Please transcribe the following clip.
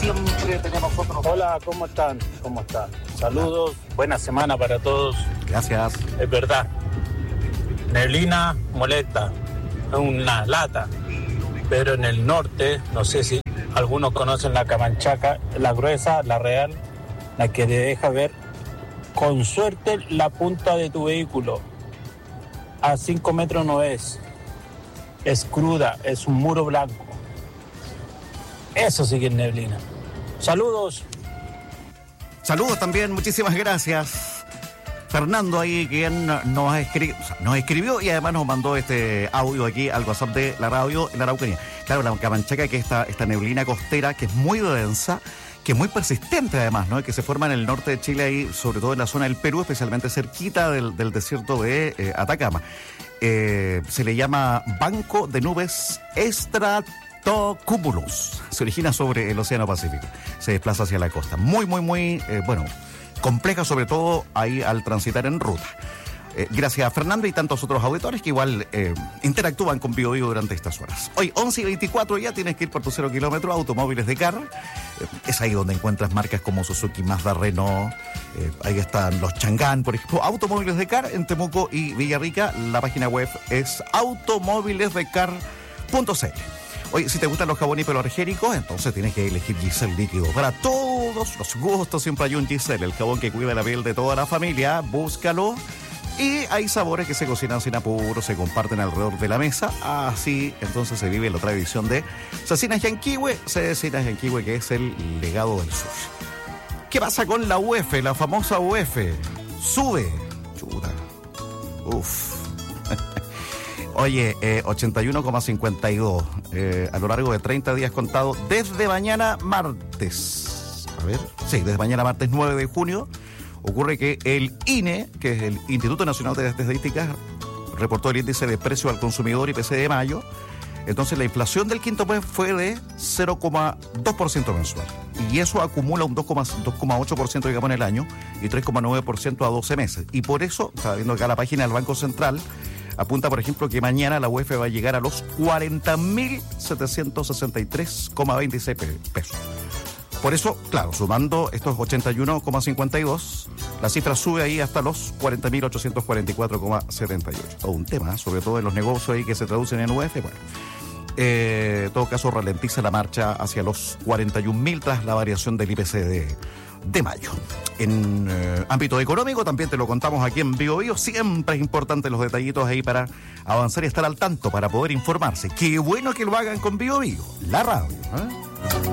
siempre de nosotros. Hola, ¿cómo están? ¿Cómo están? Saludos, buena semana para todos. Gracias. Es verdad, neblina molesta, es una lata, pero en el norte, no sé si algunos conocen la Camanchaca, la gruesa, la real, la que te deja ver con suerte la punta de tu vehículo. A 5 metros no es cruda, es un muro blanco. Eso sí que es neblina. Saludos. Saludos también, muchísimas gracias. Fernando ahí, quien nos escribió y además nos mandó este audio aquí al WhatsApp de la radio en la Araucanía. Claro, la Camanchaca, que es esta neblina costera que es muy densa, que es muy persistente además, ¿no? Que se forma en el norte de Chile, ahí, sobre todo en la zona del Perú, especialmente cerquita del desierto de Atacama. Se le llama banco de nubes stratocumulus. Se origina sobre el Océano Pacífico. Se desplaza hacia la costa. Muy compleja, sobre todo ahí al transitar en ruta. Gracias a Fernando y tantos otros auditores que igual interactúan con Bio Bio durante estas horas. Hoy, 11:24, ya tienes que ir por tu 0 kilómetro. Automóviles de Car. Es ahí donde encuentras marcas como Suzuki, Mazda, Renault. Ahí están los Chang'an, por ejemplo. Automóviles de Car en Temuco y Villarrica. La página web es automóvilesdecar.cl. Oye, si te gustan los jabones hipoalergénicos, entonces tienes que elegir Giselle líquido. Para todos los gustos siempre hay un Giselle, el jabón que cuida la piel de toda la familia. Búscalo. Y hay sabores que se cocinan sin apuro, se comparten alrededor de la mesa. Así, entonces se vive la tradición de Cecinas Yanquihue, que es el legado del sur. ¿Qué pasa con la UF, la famosa UF? Sube. Chuta. Uf. Oye, 81,52 a lo largo de 30 días contados desde mañana martes. A ver, sí, desde mañana martes 9 de junio. Ocurre que el INE, que es el Instituto Nacional de Estadísticas, reportó el índice de precio al consumidor IPC de mayo. Entonces la inflación del quinto mes fue de 0,2% mensual. Y eso acumula un 2,8% digamos en el año y 3,9% a 12 meses. Y por eso, estaba viendo acá la página del Banco Central, apunta por ejemplo que mañana la UF va a llegar a los 40.763,26 pesos. Por eso, claro, sumando estos 81,52, la cifra sube ahí hasta los 40.844,78. Todo un tema, sobre todo en los negocios ahí que se traducen en UF. Bueno, en todo caso ralentiza la marcha hacia los 41.000 tras la variación del IPC de mayo. En ámbito económico también te lo contamos aquí en Bio Bio. Siempre es importante los detallitos ahí para avanzar y estar al tanto, para poder informarse. Qué bueno que lo hagan con Bio Bio, la radio, ¿eh?